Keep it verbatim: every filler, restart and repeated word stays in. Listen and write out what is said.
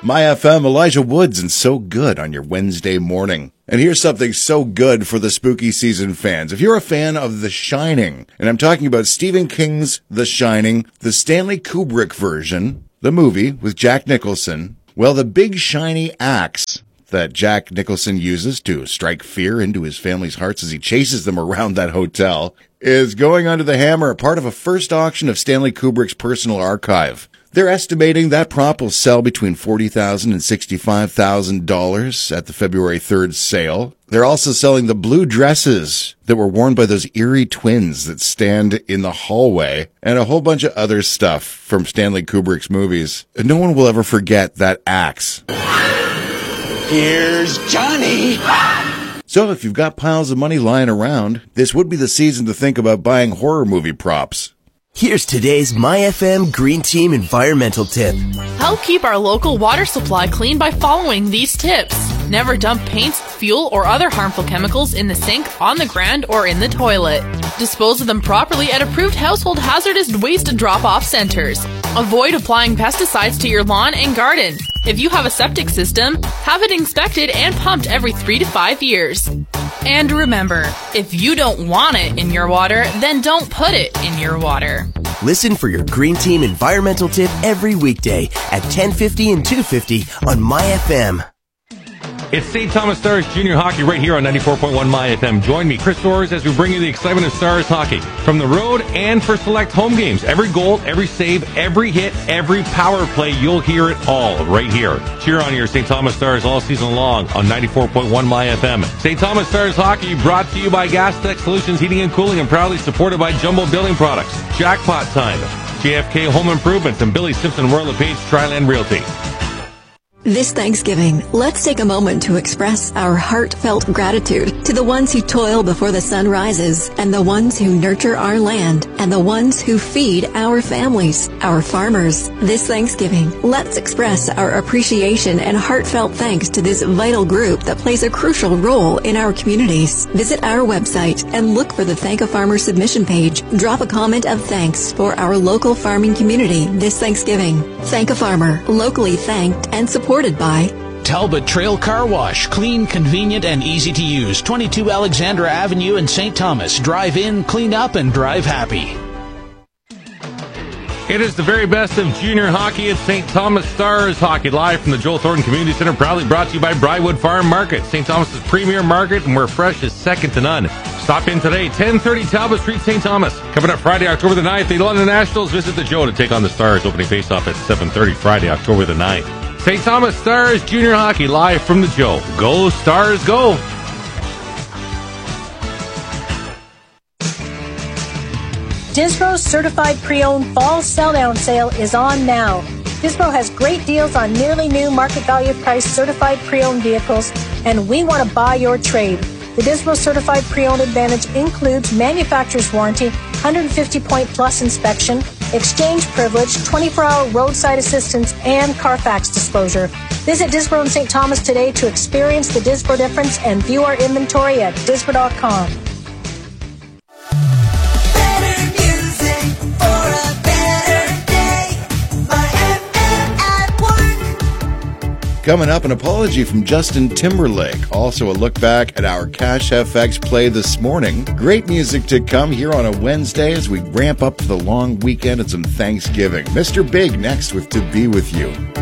My F M, Elijah Woods, and So Good on your Wednesday morning. And here's something so good for the spooky season fans. If you're a fan of The Shining, and I'm talking about Stephen King's The Shining, the Stanley Kubrick version, the movie with Jack Nicholson, well, the big shiny axe that Jack Nicholson uses to strike fear into his family's hearts as he chases them around that hotel is going under the hammer, part of a first auction of Stanley Kubrick's personal archive. They're estimating that prop will sell between forty thousand dollars and sixty-five thousand dollars at the February third sale. They're also selling the blue dresses that were worn by those eerie twins that stand in the hallway and a whole bunch of other stuff from Stanley Kubrick's movies. And no one will ever forget that axe. Here's Johnny! So if you've got piles of money lying around, this would be the season to think about buying horror movie props. Here's today's My F M Green Team environmental tip. Help keep our local water supply clean by following these tips. Never dump paints, fuel, or other harmful chemicals in the sink, on the ground, or in the toilet. Dispose of them properly at approved household hazardous waste drop-off centers. Avoid applying pesticides to your lawn and garden. If you have a septic system, have it inspected and pumped every three to five years. And remember, if you don't want it in your water, then don't put it in your water. Listen for your Green Team environmental tip every weekday at ten fifty and two fifty on My F M. It's Saint Thomas Stars Junior Hockey right here on ninety-four point one My F M. Join me, Chris Orrs, as we bring you the excitement of Stars hockey. From the road and for select home games. Every goal, every save, every hit, every power play, you'll hear it all right here. Cheer on your Saint Thomas Stars all season long on ninety-four point one My F M. Saint Thomas Stars hockey brought to you by GasTech Solutions Heating and Cooling and proudly supported by Jumbo Building Products. Jackpot Time, J F K Home Improvements, and Billy Simpson Royal LePage Triland Realty. This Thanksgiving, let's take a moment to express our heartfelt gratitude to the ones who toil before the sun rises, and the ones who nurture our land, and the ones who feed our families, our farmers. This Thanksgiving, let's express our appreciation and heartfelt thanks to this vital group that plays a crucial role in our communities. Visit our website and look for the Thank a Farmer submission page. Drop a comment of thanks for our local farming community this Thanksgiving. Thank a Farmer, locally thanked and supported by Talbot Trail Car Wash. Clean, convenient, and easy to use. twenty-two Alexandra Avenue in Saint Thomas. Drive in, clean up, and drive happy. It is the very best of junior hockey at Saint Thomas Stars Hockey, live from the Joel Thornton Community Center, proudly brought to you by Briarwood Farm Market, Saint Thomas's premier market, and where fresh is second to none. Stop in today, ten thirty Talbot Street, Saint Thomas. Coming up Friday, October the ninth, the London Nationals visit the Joe to take on the Stars, opening face-off at seven thirty Friday, October the ninth. Saint Thomas Stars Junior Hockey, live from the Joe. Go Stars, go! Disbro's certified pre-owned fall sell-down sale is on now. Disbro has great deals on nearly new market value price certified pre-owned vehicles, and we want to buy your trade. The Disbro certified pre-owned advantage includes manufacturer's warranty, one hundred fifty point plus inspection, exchange privilege, twenty-four hour roadside assistance, and Carfax disclosure. Visit Disbro in Saint Thomas today to experience the Disbro difference and view our inventory at disbro dot com. Coming up, an apology from Justin Timberlake. Also, a look back at our Cash F X play this morning. Great music to come here on a Wednesday as we ramp up to the long weekend and some Thanksgiving. Mister Big next with To Be With You.